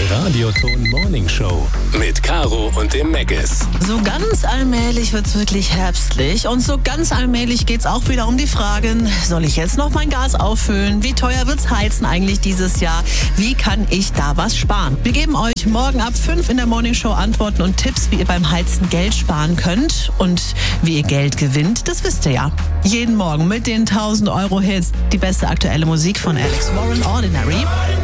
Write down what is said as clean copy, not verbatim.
Radioton Morning Show mit Caro und dem Meggis. So ganz allmählich wird's wirklich herbstlich und so ganz allmählich geht's auch wieder um die Fragen, soll ich jetzt noch mein Gas auffüllen? Wie teuer wird's heizen eigentlich dieses Jahr? Wie kann ich da was sparen? Wir geben euch morgen ab 5 in der Morning Show Antworten und Tipps, wie ihr beim Heizen Geld sparen könnt. Und wie ihr Geld gewinnt, das wisst ihr ja. Jeden Morgen mit den 1000 Euro Hits, die beste aktuelle Musik von Alex Warren, Ordinary.